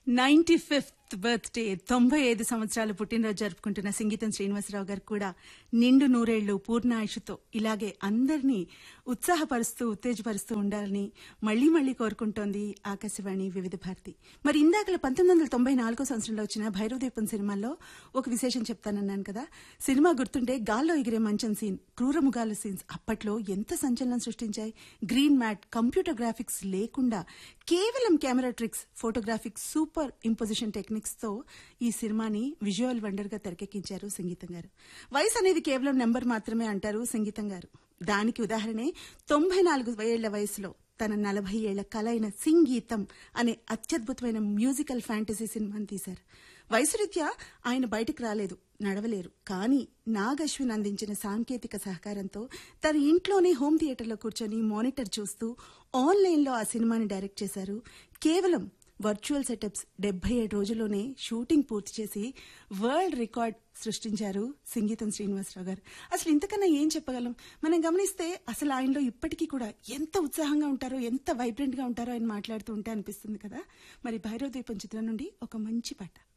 95th birthday 95 సంవత్సరాలు పుట్టినరోజు జరుపుకుంటున్న సంగీతం శ్రీనివాసరావు గారు కూడా నిండు నూరేళ్లు పూర్ణాయుషుతో ఇలాగే అందరినీ ఉత్సాహపరుస్తూ ఉత్తేజపరుస్తూ ఉండాలని మళ్లీ మళ్లీ కోరుకుంటోంది ఆకాశవాణి వివిధ భారతి. మరి ఇందాకల 1994 సంవత్సరంలో వచ్చిన భైరవదీపం సినిమాలో ఒక విశేషం చెప్తానన్నాను కదా. సినిమా గుర్తుంటే గాల్లో ఎగిరే మంచం సీన్, క్రూరముగాల సీన్స్ అప్పట్లో ఎంత సంచలనం సృష్టించాయి. గ్రీన్ మ్యాట్, కంప్యూటర్ గ్రాఫిక్స్ లేకుండా కేవలం camera tricks, photographic super imposition techniques తో ఈ సినిమాని విజువల్ వండర్ గా తెరకెక్కించారు సంగీతం గారు. వయసు అనేది కేవలం నెంబర్ మాత్రమే అంటారు సంగీతం గారు. దానికి ఉదాహరణే 94 ఏళ్ల వయసులో తన 40 ఏళ్ల కల అయిన సంగీతం అనే అత్యద్భుతమైన మ్యూజికల్ ఫ్యాంటసీ సినిమాని తీశారు. వయసురీత్యా ఆయన బయటకు రాలేదు, నడవలేరు. కానీ నాగ్ అశ్విన్ అందించిన సాంకేతిక సహకారంతో తన ఇంట్లోనే హోమ్ థియేటర్లో కూర్చొని మానిటర్ చూస్తూ ఆన్లైన్లో ఆ సినిమాని డైరెక్ట్ చేశారు. కేవలం వర్చువల్ సెటప్స్ 77 రోజుల్లోనే షూటింగ్ పూర్తి చేసి వరల్డ్ రికార్డ్ సృష్టించారు సంగీతం శ్రీనివాసరావు గారు. అసలు ఇంతకన్నా ఏం చెప్పగలం? మనం గమనిస్తే అసలు ఆయనలో ఇప్పటికీ కూడా ఎంత ఉత్సాహంగా ఉంటారో, ఎంత వైబ్రెంట్ గా ఉంటారో ఆయన మాట్లాడుతూ ఉంటే అనిపిస్తుంది కదా. మరి భైరవ దీపం చిత్రం నుండి ఒక మంచి పాట.